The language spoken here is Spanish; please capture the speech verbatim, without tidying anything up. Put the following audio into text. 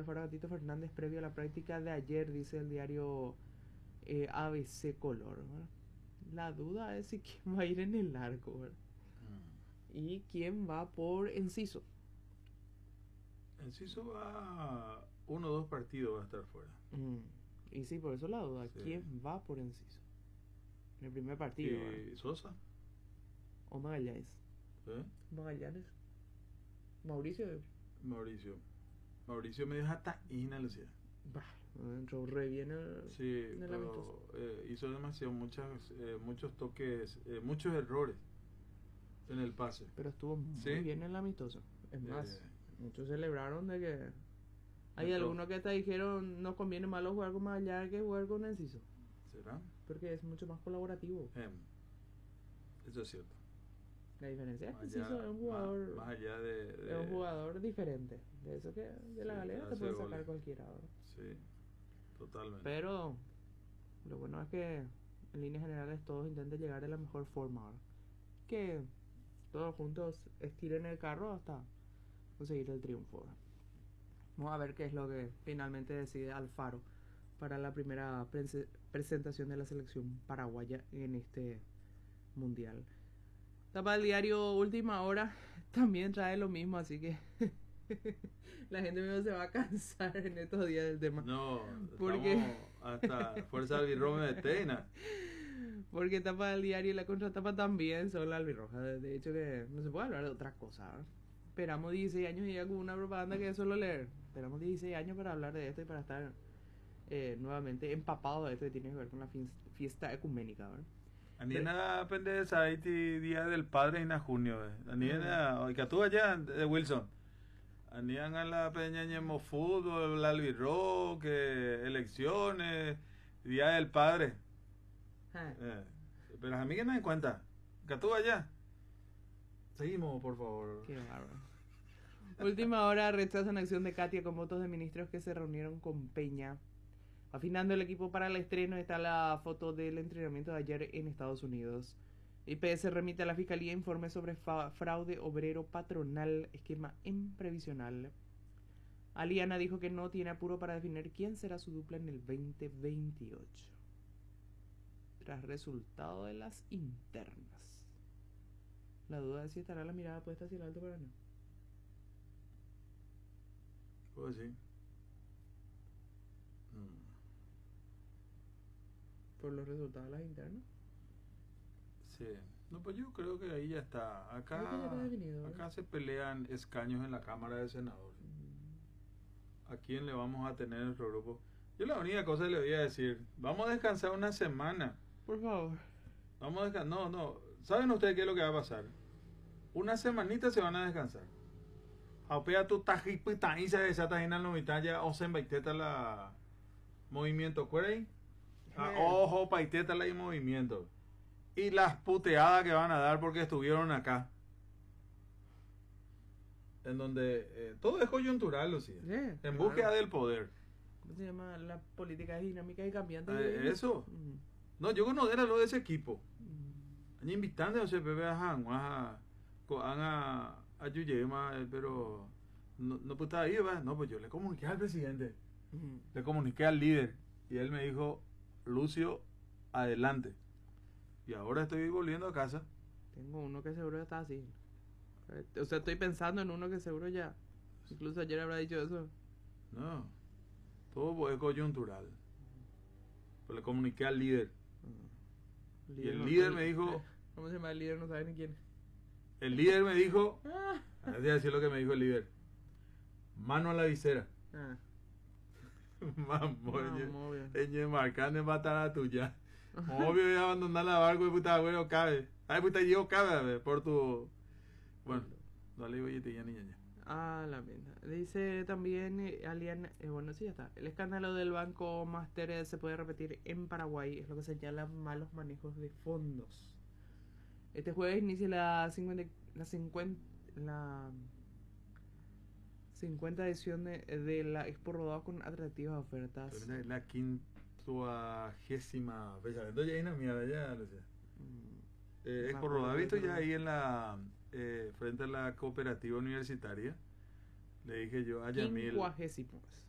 Alfaro Gatito Fernández previo a la práctica de ayer, dice el diario eh, A B C Color, ¿verdad? La duda es si quién va a ir en el arco, ¿verdad? Mm. Y quién va por Enciso. Enciso va uno o dos partidos, va a estar fuera. Mm. Y sí, por eso la duda, sí. ¿Quién va por Enciso? En el primer partido. ¿Y ¿verdad? Sosa? ¿O Magallanes? ¿Eh? Magallanes. Mauricio. Mauricio. Mauricio me deja taína, Lucía. Bah, entró re bien el, sí, en el pero eh, hizo demasiado, muchas, eh, muchos toques, eh, muchos errores en el pase. Pero estuvo muy ¿Sí? bien en el amistoso. Es más, eh, muchos celebraron de que hay otro, algunos que te dijeron no conviene más jugar con Magallanes que jugar con Enciso. ¿Será? Porque es mucho más colaborativo. Eh, eso es cierto. La diferencia es que Enciso es un jugador más, más allá de, de, es un jugador diferente. De eso que de la sí, galera te puede sacar goles. Cualquiera. ¿Verdad? Sí, totalmente. Pero lo bueno es que en líneas generales todos intenten llegar de la mejor forma. ¿Verdad? Que todos juntos estiren el carro hasta conseguir el triunfo. ¿Verdad? Vamos a ver qué es lo que finalmente decide Alfaro para la primera pre- presentación de la selección paraguaya en este mundial. Tapa del diario Última Hora también trae lo mismo, así que la gente mismo se va a cansar en estos días del tema. No, porque hasta Fuerza Albirroja de Tena. Porque tapa del diario y la contratapa también son la albirroja. De hecho que no se puede hablar de otra cosa, ¿verdad? Esperamos dieciséis años y ya con una propaganda que es solo leer. Esperamos dieciséis años para hablar de esto y para estar eh, nuevamente empapado de esto que tiene que ver con la fiesta ecuménica, ¿verdad? Aniena pende Saiti Día del Padre en junio. Aniena, que tú allá de Wilson. Aniena la peña ñemo fútbol, la albirro, que elecciones, Día del Padre. Eh, pero a mí que no me cuenta. Que tú allá. Seguimos, por favor. Qué bárbaro. Última hora, rechazan acción de Katia con votos de ministros que se reunieron con Peña. Afinando el equipo para el estreno está la foto del entrenamiento de ayer en Estados Unidos. I P S remite a la Fiscalía informe sobre fa- fraude obrero patronal, esquema imprevisional. Aliana dijo que no tiene apuro para definir quién será su dupla en el veinte veintiocho. Tras resultado de las internas. La duda es si estará la mirada puesta hacia el Alto Paraná. Pues sí. Mm. ¿Por los resultados de las internas? Sí. No, pues yo creo que ahí ya está. Acá, ya está definido, acá se pelean escaños en la Cámara de Senadores. Mm. ¿A quién le vamos a tener en nuestro grupo? Yo la única cosa que le voy a decir, vamos a descansar una semana. Por favor. Vamos a descansar. No, no. ¿Saben ustedes qué es lo que va a pasar? Una semanita se van a descansar. Aupea tu tajipita y se desatajina la mitad ya o se embaiteta la movimiento, ¿cuál ah, ojo, paiteta la movimiento. Y las puteadas que van a dar porque estuvieron acá. En donde eh, todo es coyuntural, Lucía. Sí, en claro. Búsqueda del poder. ¿Cómo se llama? La política dinámica y cambiante. Eh, eso. Mm. No, yo no era lo de ese equipo. Mm. Año invitando, o sea, bebé a Han, a a a Yuyema, pero no, no pues estaba ahí, ¿verdad? No, pues yo le comuniqué al presidente. Mm. Le comuniqué al líder. Y él me dijo, Lucio, adelante. Y ahora estoy volviendo a casa. Tengo uno que seguro está así. O sea, estoy pensando en uno que seguro ya. Incluso ayer habrá dicho eso. No. Todo es coyuntural. Pues le comuniqué al líder. Uh, y el no, líder me dijo... ¿Cómo se llama el líder? No sabe ni quién. El líder me dijo... Ah. Voy a decir lo que me dijo el líder. Mano a la visera. Ah. Vamos, eñe marcando batara tuya. Obvio voy a abandonar la barco y puta güey cabe. Ay puta yo cabe por tu bueno, dale oye ya niña ya. Ah, la pena. Dice también eh, Aliana, eh, bueno, sí ya está. El escándalo del Banco Máster eh, se puede repetir en Paraguay, es lo que señala malos manejos de fondos. Este jueves inicia la cincuenta la cincuenta la cincuenta edición de, de la Expo Rodado con atractivas ofertas. La, la quincuagésima fecha. Entonces ya hay una mierda ya, Lucía. Mm, eh, Expo Rodado, visto ya ahí en la eh, frente a la cooperativa universitaria. Le dije yo a Yamil. Quincuagésimo.